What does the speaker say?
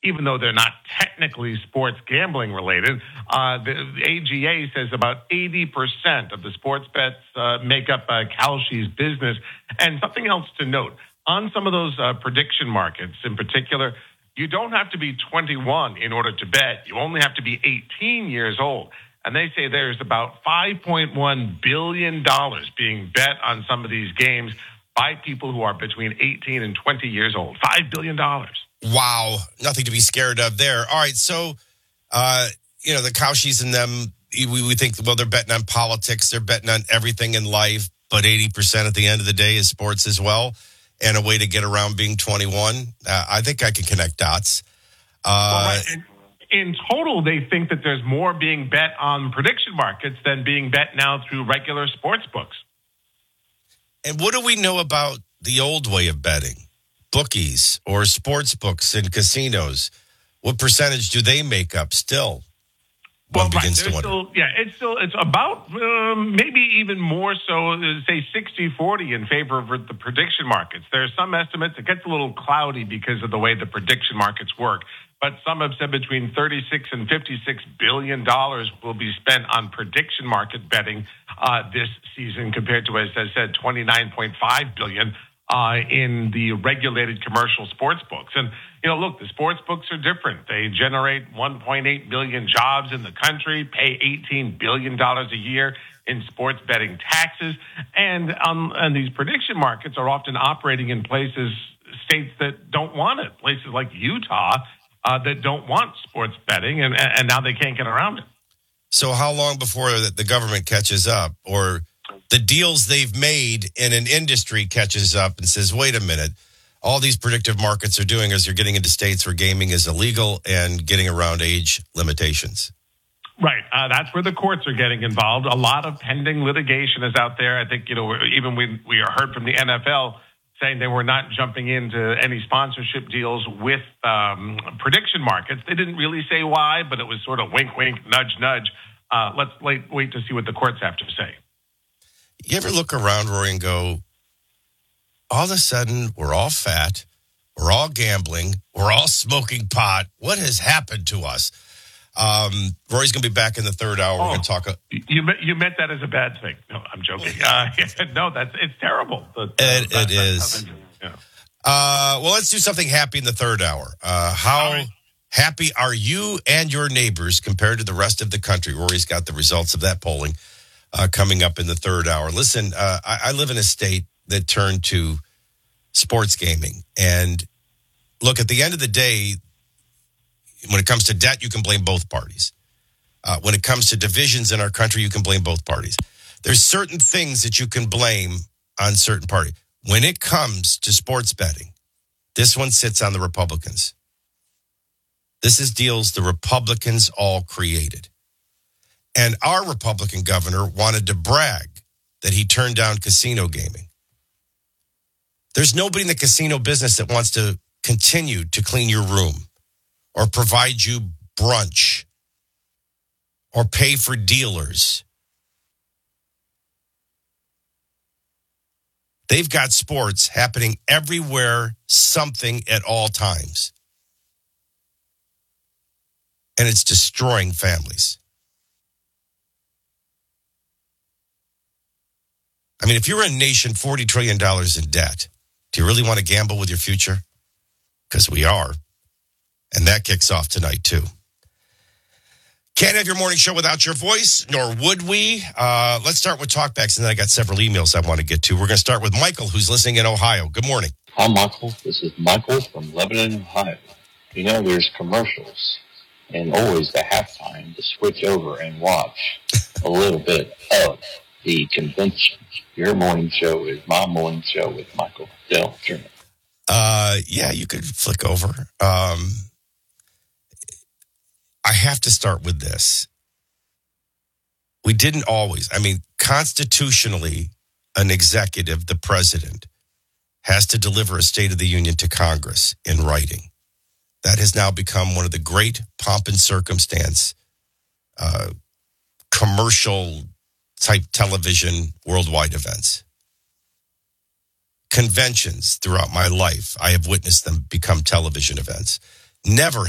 even though they're not technically sports gambling related. The AGA says about 80% of the sports bets make up Kalshi's business. And something else to note, on some of those prediction markets in particular, you don't have to be 21 in order to bet. You only have to be 18 years old. And they say there's about $5.1 billion being bet on some of these games by people who are between 18 and 20 years old. $5 billion. Wow. Nothing to be scared of there. All right. So, the Kalshis and them, we think, well, they're betting on politics. They're betting on everything in life. But 80% at the end of the day is sports as well. And a way to get around being 21. I think I can connect dots. In total, they think that there's more being bet on prediction markets than being bet now through regular sports books. And what do we know about the old way of betting? Bookies or sports books in casinos? What percentage do they make up still? It's about maybe even more so, say 60-40 in favor of the prediction markets. There are some estimates. It gets a little cloudy because of the way the prediction markets work. But some have said between $36 and $56 billion will be spent on prediction market betting this season, compared to, as I said, $29.5 billion in the regulated commercial sports books. And, look, the sports books are different. They generate 1.8 million jobs in the country, pay $18 billion a year in sports betting taxes. And these prediction markets are often operating in states that don't want it, places like Utah, that don't want sports betting, and now they can't get around it. So how long before the government catches up, or the deals they've made in an industry catches up and says, wait a minute, all these predictive markets are doing is they're getting into states where gaming is illegal and getting around age limitations? Right. That's where the courts are getting involved. A lot of pending litigation is out there. I think, even we heard from the NFL saying they were not jumping into any sponsorship deals with prediction markets. They didn't really say why, but it was sort of wink, wink, nudge, nudge. Let's wait to see what the courts have to say. You ever look around, Rory, and go, all of a sudden, we're all fat, we're all gambling, we're all smoking pot. What has happened to us? Rory's going to be back in the third hour. We're going to talk. You meant that as a bad thing. No, I'm joking. No, it's terrible. It is. Yeah. Well, let's do something happy in the third hour. How happy are you and your neighbors compared to the rest of the country? Rory's got the results of that polling coming up in the third hour. Listen, I live in a state that turned to sports gaming. And look, at the end of the day, when it comes to debt, you can blame both parties. When it comes to divisions in our country, you can blame both parties. There's certain things that you can blame on certain parties. When it comes to sports betting, this one sits on the Republicans. This is deals the Republicans all created. And our Republican governor wanted to brag that he turned down casino gaming. There's nobody in the casino business that wants to continue to clean your room or provide you brunch or pay for dealers. They've got sports happening everywhere, something at all times. And it's destroying families. I mean, if you're a nation $40 trillion in debt, do you really want to gamble with your future? Because we are. And that kicks off tonight, too. Can't have your morning show without your voice, nor would we. Let's start with talkbacks, and then I got several emails I want to get to. We're going to start with Michael, who's listening in Ohio. Good morning. Hi, Michael. This is Michael from Lebanon, Ohio. There's commercials and always the halftime to switch over and watch a little bit of the convention. Your morning show is my morning show with Michael Del Turner. Yeah, you could flick over. I have to start with this. We didn't always. Constitutionally, an executive, the president, has to deliver a State of the Union to Congress in writing. That has now become one of the great pomp and circumstance commercial type television worldwide events. Conventions throughout my life, I have witnessed them become television events. Never